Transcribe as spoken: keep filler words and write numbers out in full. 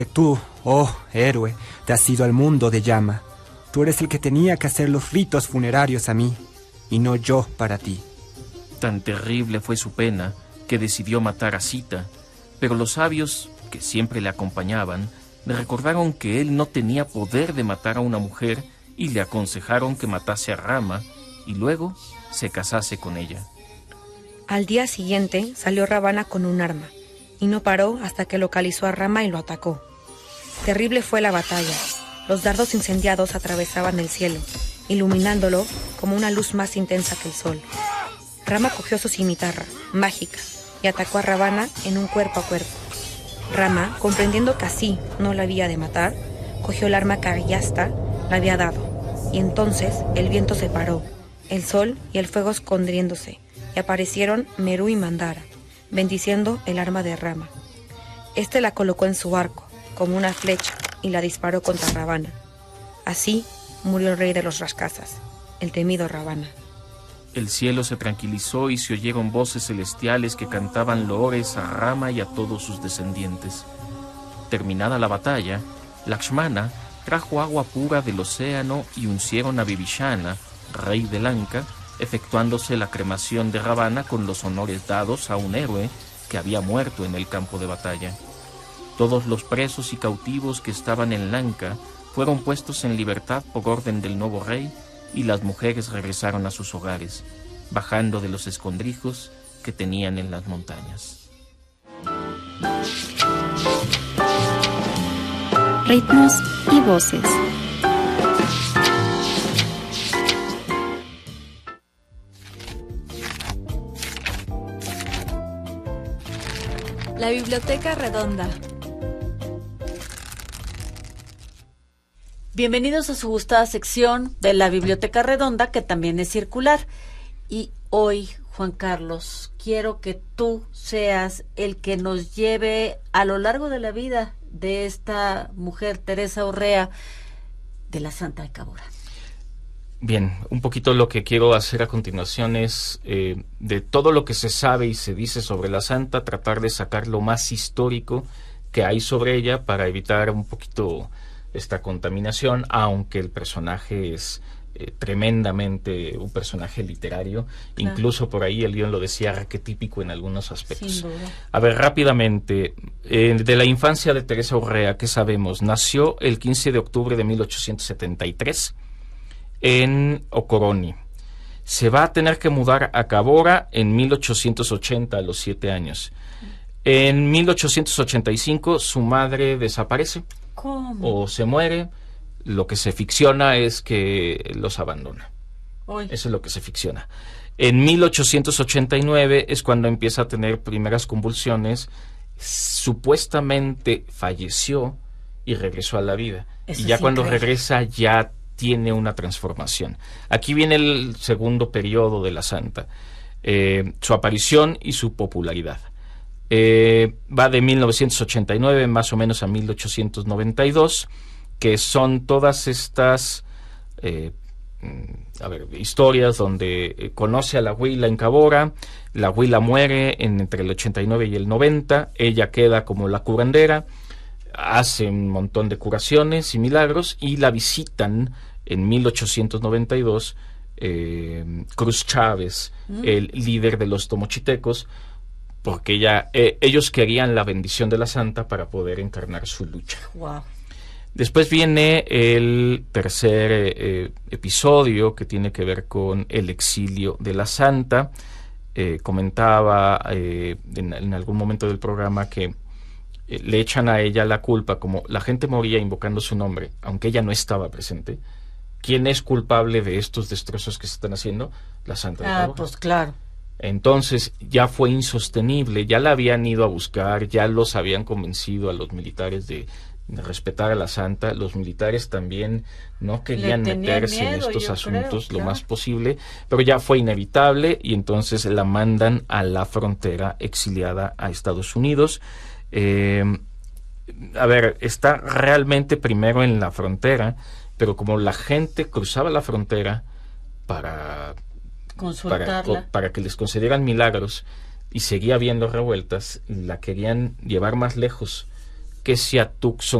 Tú, oh héroe, te has ido al mundo de llama. Tú eres el que tenía que hacer los ritos funerarios a mí, y no yo para ti. Tan terrible fue su pena que decidió matar a Sita, pero los sabios, que siempre le acompañaban, le recordaron que él no tenía poder de matar a una mujer y le aconsejaron que matase a Rama y luego se casase con ella. Al día siguiente salió Ravana con un arma y no paró hasta que localizó a Rama y lo atacó. Terrible fue la batalla. Los dardos incendiados atravesaban el cielo, iluminándolo como una luz más intensa que el sol. Rama cogió su cimitarra, mágica, y atacó a Ravana en un cuerpo a cuerpo. Rama, comprendiendo que así no la había de matar, cogió el arma que Aryasta le había dado, y entonces el viento se paró, el sol y el fuego escondiéndose, y aparecieron Meru y Mandara, bendiciendo el arma de Rama. Este la colocó en su arco, como una flecha, y la disparó contra Ravana. Así murió el rey de los Rakshasas, el temido Ravana. El cielo se tranquilizó y se oyeron voces celestiales que cantaban loores a Rama y a todos sus descendientes. Terminada la batalla, Lakshmana trajo agua pura del océano y uncieron a Vibhishana, rey de Lanka, efectuándose la cremación de Ravana con los honores dados a un héroe que había muerto en el campo de batalla. Todos los presos y cautivos que estaban en Lanka fueron puestos en libertad por orden del nuevo rey y las mujeres regresaron a sus hogares, bajando de los escondrijos que tenían en las montañas. Ritmos y voces. La Biblioteca Redonda. Bienvenidos a su gustada sección de la Biblioteca Redonda, que también es circular. Y hoy, Juan Carlos, quiero que tú seas el que nos lleve a lo largo de la vida de esta mujer, Teresa Urrea, de la Santa de Cabora. Bien, un poquito lo que quiero hacer a continuación es, eh, de todo lo que se sabe y se dice sobre la Santa, tratar de sacar lo más histórico que hay sobre ella para evitar un poquito esta contaminación, aunque el personaje es eh, tremendamente un personaje literario, claro. Incluso por ahí el guión lo decía, arquetípico en algunos aspectos. Sin duda. A ver, rápidamente, eh, de la infancia de Teresa Urrea, ¿qué sabemos? Nació el quince de octubre de mil ochocientos setenta y tres en Ocoroni. Se va a tener que mudar a Cabora en mil ochocientos ochenta, a los siete años. En mil ochocientos ochenta y cinco su madre desaparece. ¿Cómo? O se muere. Lo que se ficciona es que los abandona. Uy. Eso es lo que se ficciona. En mil ochocientos ochenta y nueve es cuando empieza a tener primeras convulsiones. Supuestamente falleció y regresó a la vida. Eso y ya es cuando increíble. regresa ya tiene una transformación. Aquí viene el segundo periodo de la Santa. Eh, su aparición y su popularidad. Eh, va de mil novecientos ochenta y nueve más o menos a mil ochocientos noventa y dos, que son todas estas eh, a ver, historias donde eh, conoce a la Huila en Cabora, la Huila muere en, entre el ochenta y nueve y el noventa, ella queda como la curandera, hace un montón de curaciones y milagros, y la visitan en mil ochocientos noventa y dos eh, Cruz Chávez, mm. el líder de los tomochitecos, porque ella, eh, ellos querían la bendición de la Santa para poder encarnar su lucha. Wow. Después viene el tercer eh, episodio, que tiene que ver con el exilio de la Santa. Eh, comentaba eh, en, en algún momento del programa que eh, le echan a ella la culpa, como la gente moría invocando su nombre, aunque ella no estaba presente. ¿Quién es culpable de estos destrozos que se están haciendo? La Santa de Ah, Cabora. pues claro. Entonces ya fue insostenible, ya la habían ido a buscar, ya los habían convencido a los militares de, de respetar a la Santa. Los militares también no querían meterse miedo, en estos asuntos creo, lo claro. más posible, pero ya fue inevitable y entonces la mandan a la frontera, exiliada a Estados Unidos. Eh, a ver, está realmente primero en la frontera, pero como la gente cruzaba la frontera para... Para, para que les concedieran milagros y seguía habiendo revueltas, la querían llevar más lejos que sea Tucson